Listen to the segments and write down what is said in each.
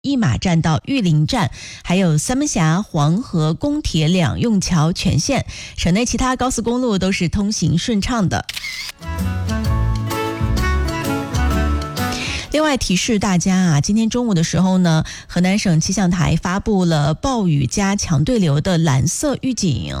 一马站到玉林站，还有三门峡黄河公铁两用桥全线，省内其他高速公路都是通行顺畅的。另外提示大家啊，今天中午的时候呢，河南省气象台发布了暴雨加强对流的蓝色预警。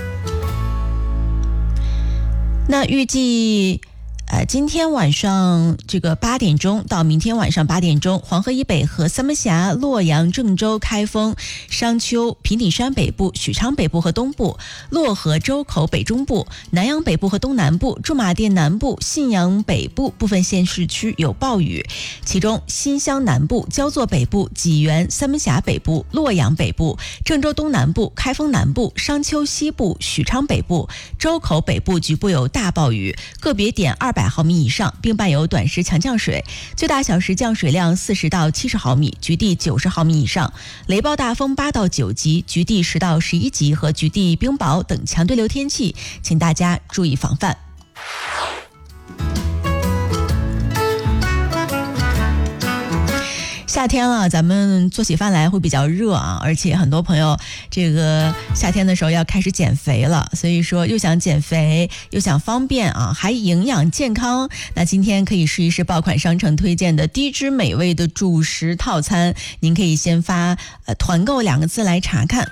那预计今天晚上这个8点钟到明天晚上8点钟，黄河以北和三门峡、洛阳、郑州、开封、商丘、平顶山北部、许昌北部和东部、漯河、周口北中部、南阳北部和东南部、驻马店南部、信阳北部部分县市区有暴雨，其中新乡南部、焦作北部、济源、三门峡北部、洛阳北部、郑州东南部、开封南部、商丘西部、许昌北部、周口北部局部有大暴雨，个别点200毫米以上，并伴有短时强降水，最大小时降水量40到70毫米，局地90毫米以上，雷暴大风8到9级，局地10到11级和局地冰雹等强对流天气，请大家注意防范。夏天了，咱们做起饭来会比较热啊，而且很多朋友这个夏天的时候要开始减肥了，所以说又想减肥又想方便啊，还营养健康。那今天可以试一试爆款商城推荐的低脂美味的主食套餐，您可以先发团购2个字来查看。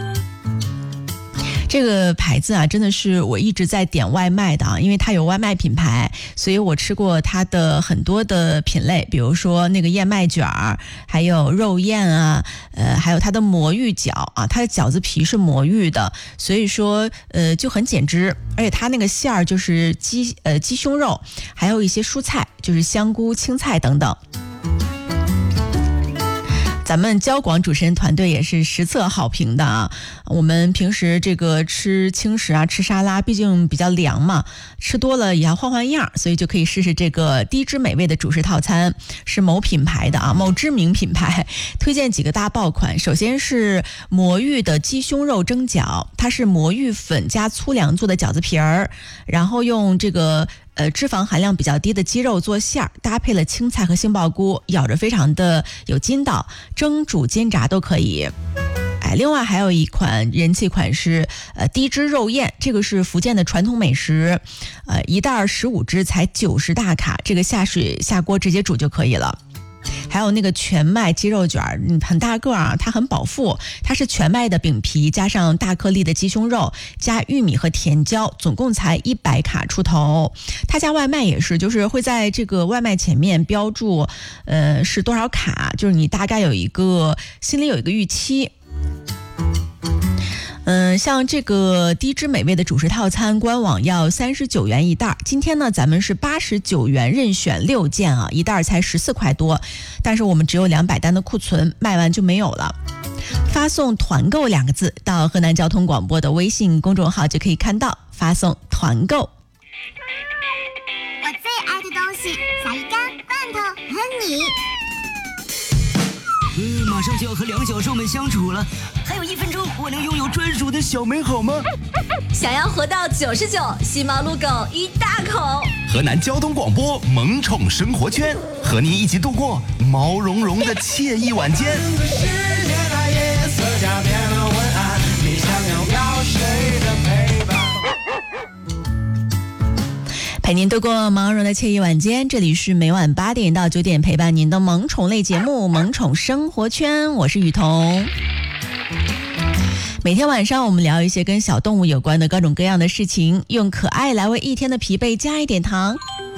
这个牌子啊，真的是我一直在点外卖的啊，因为它有外卖品牌，所以我吃过它的很多的品类，比如说那个燕麦卷儿，还有肉燕啊，还有它的魔芋饺啊，它的饺子皮是魔芋的，所以说就很减脂，而且它那个馅儿就是鸡胸肉，还有一些蔬菜，就是香菇、青菜等等。咱们交广主持人团队也是实测好评的啊！我们平时这个吃轻食啊，吃沙拉，毕竟比较凉嘛，吃多了也要换换样，所以就可以试试这个低脂美味的主食套餐，是某品牌的啊，某知名品牌。推荐几个大爆款，首先是魔芋的鸡胸肉蒸饺，它是魔芋粉加粗粮做的饺子皮儿，然后用这个脂肪含量比较低的鸡肉做馅儿，搭配了青菜和杏鲍菇，咬着非常的有筋道，蒸煮煎炸都可以。另外还有一款人气款是低脂肉燕，这个是福建的传统美食，一袋15只才90大卡，这个下水下锅直接煮就可以了。还有那个全麦鸡肉卷，很大个啊，它很饱腹，它是全麦的饼皮加上大颗粒的鸡胸肉加玉米和甜椒，总共才100卡出头。他家外卖也是，就是会在这个外卖前面标注是多少卡，就是你大概心里有一个预期。像这个低脂美味的主食套餐，官网要39元一袋，今天呢咱们是89元任选6件啊，一袋才14块多，但是我们只有200单的库存，卖完就没有了。发送团购2个字到河南交通广播的微信公众号就可以看到，发送团购。 我最爱的东西，小鱼干、罐头和你。 马上就要和两小兽们相处了，还有1分钟，我能拥有专属的小美好吗？ 想要活到99，吸猫撸狗一大口。 河南交通广播萌宠生活圈，和您一起度过毛茸茸的惬意晚间。 陪您度过毛茸的惬意晚间，这里是每晚8点到9点陪伴您的萌宠类节目《萌宠生活圈》，我是雨桐。每天晚上我们聊一些跟小动物有关的各种各样的事情，用可爱来为一天的疲惫加一点糖。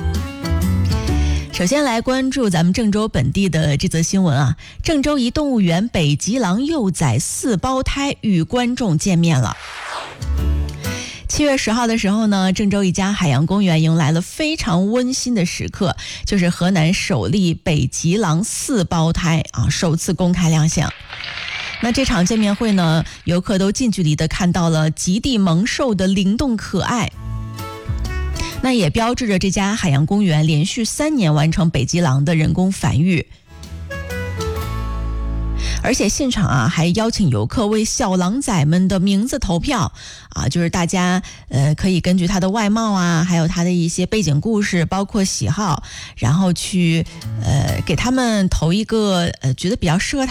首先来关注咱们郑州本地的这则新闻啊，郑州一动物园北极狼幼崽4胞胎与观众见面了。7月10号的时候呢，郑州一家海洋公园迎来了非常温馨的时刻，就是河南首例北极狼4胞胎啊首次公开亮相。那这场见面会呢，游客都近距离的看到了极地萌兽的灵动可爱，那也标志着这家海洋公园连续3年完成北极狼的人工繁育。 而且现场啊还邀请游客为小狼崽们的名字投票啊，就是大家可以根据他的外貌啊，还有他的一些背景故事，包括喜好，然后去给他们投一个觉得比较适合